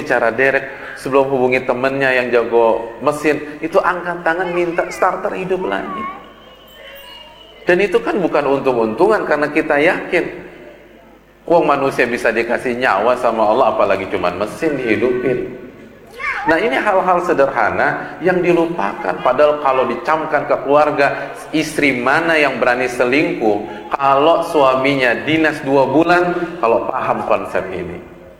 bicara derek, sebelum hubungi temennya yang jago mesin, itu angkat tangan minta starter hidup lagi. Dan itu kan bukan untung-untungan, karena kita yakin uang manusia bisa dikasih nyawa sama Allah, apalagi cuman mesin dihidupin. Nah, ini hal-hal sederhana yang dilupakan. Padahal kalau dicamkan ke keluarga, istri mana yang berani selingkuh kalau suaminya dinas 2 bulan, kalau paham konsep ini?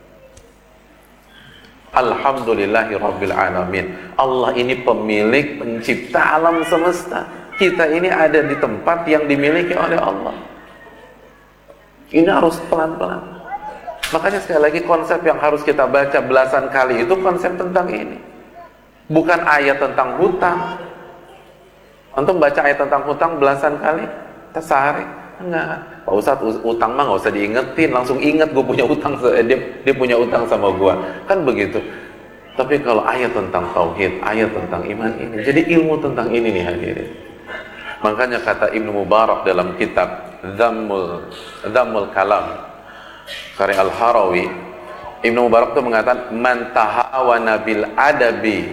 Alhamdulillahi Rabbil Alamin. Allah ini pemilik, pencipta alam semesta. Kita ini ada di tempat yang dimiliki oleh Allah. Ini harus pelan-pelan. Makanya sekali lagi, konsep yang harus kita baca belasan kali itu konsep tentang ini. Bukan ayat tentang hutang. Antum baca ayat tentang hutang belasan kali sehari? Enggak. Pak Ustadz, utang mah nggak usah diingetin, langsung ingat gue punya utang, dia punya utang sama gue. Kan begitu. Tapi kalau ayat tentang tauhid, ayat tentang iman ini, jadi ilmu tentang ini nih hadirin. Makanya kata Ibnu Mubarak dalam kitab Dhammul Kalam karya Al-Harawi, Ibnu Mubarak itu mengatakan, man tahawana bil adabi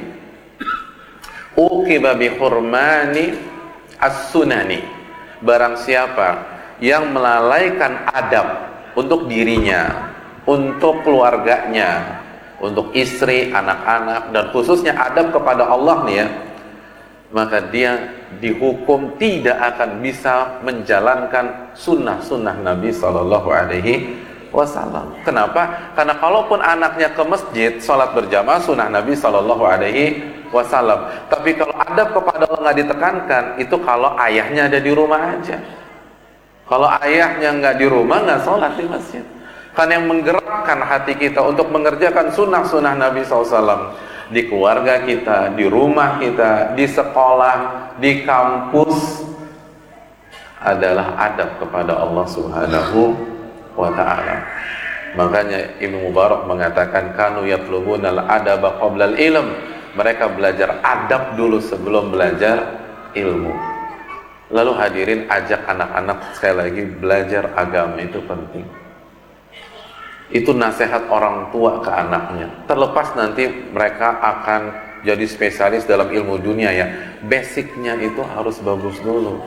uqiba bi hurmani as-sunani. Barang siapa yang melalaikan adab untuk dirinya, untuk keluarganya, untuk istri, anak-anak, dan khususnya adab kepada Allah nih ya, maka dia dihukum tidak akan bisa menjalankan sunnah-sunnah Nabi Sallallahu Alaihi Wasallam. Kenapa? Karena kalaupun anaknya ke masjid sholat berjamaah sunnah Nabi Sallallahu Alaihi Wasallam, tapi kalau adab kepada Allah nggak ditekankan, itu kalau ayahnya ada di rumah aja. Kalau ayahnya nggak di rumah, nggak sholat di masjid. Karena yang menggerakkan hati kita untuk mengerjakan sunnah-sunnah Nabi SAW di keluarga kita, di rumah kita, di sekolah, di kampus, adalah adab kepada Allah Subhanahu wa ta'ala. Makanya Ibnu Mubarak mengatakan, kanu yatlubunal adaba qoblal ilm. Mereka belajar adab dulu sebelum belajar ilmu. Lalu hadirin, ajak anak-anak sekali lagi belajar agama, itu penting. Itu nasihat orang tua ke anaknya. Terlepas nanti mereka akan jadi spesialis dalam ilmu dunia ya, basicnya itu harus bagus dulu.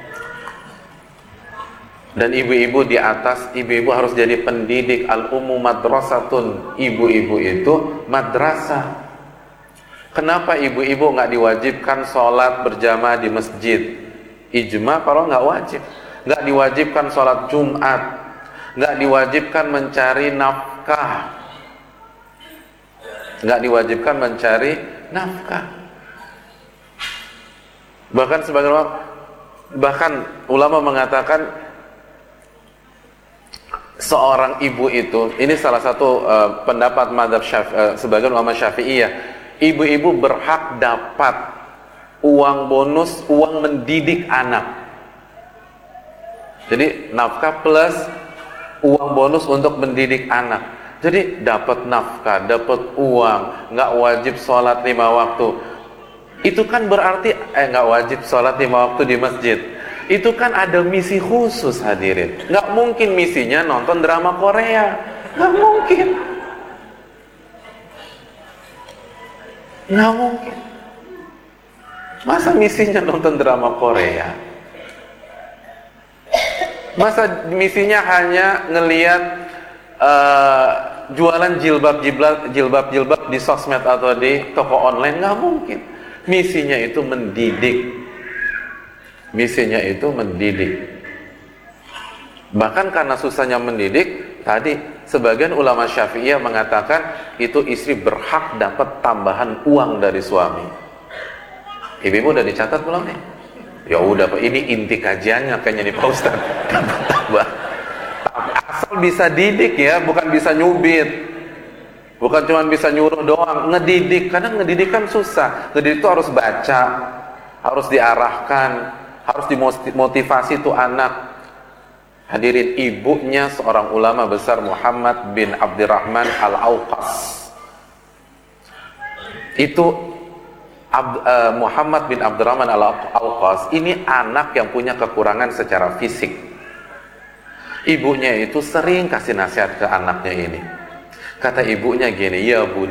Dan ibu-ibu di atas, ibu-ibu harus jadi pendidik. Al-ummu madrasatun, ibu-ibu itu madrasah. Kenapa ibu-ibu nggak diwajibkan sholat berjamaah di masjid? Ijma kalau nggak wajib. Nggak diwajibkan sholat Jumat, nggak diwajibkan mencari nafkah, nggak diwajibkan mencari nafkah. Bahkan ulama mengatakan, seorang ibu itu, ini salah satu pendapat mazhab sebagian ulama Syafi'iyah, ibu-ibu berhak dapat uang bonus, uang mendidik anak. Jadi nafkah plus uang bonus untuk mendidik anak. Jadi dapat nafkah, dapat uang, nggak wajib sholat 5 waktu. Itu kan berarti nggak wajib sholat 5 waktu di masjid. Itu kan ada misi khusus hadirin. Nggak mungkin misinya nonton drama Korea, nggak mungkin, nggak mungkin. Masa misinya nonton drama Korea? Masa misinya hanya ngelihat jualan jilbab di sosmed atau di toko online? Nggak mungkin. Misinya itu mendidik. Misinya itu mendidik. Bahkan karena susahnya mendidik, tadi sebagian ulama Syafi'iyah mengatakan itu istri berhak dapat tambahan uang dari suami. Ibu-ibu udah dicatat belum nih? Ya udah Pak, ini inti kajiannya kayaknya nih Pak Ustaz. Asal bisa didik ya, bukan bisa nyubit. Bukan cuma bisa nyuruh doang, ngedidik. Karena ngedidik kan susah. Ngedidik itu harus baca, harus diarahkan, harus dimotivasi tuh anak. Hadirin, ibunya seorang ulama besar, Muhammad bin Abdurrahman Al-Auqas. Itu Muhammad bin Abdurrahman Al-Auqas ini anak yang punya kekurangan secara fisik. Ibunya itu sering kasih nasihat ke anaknya ini. Kata ibunya gini, ya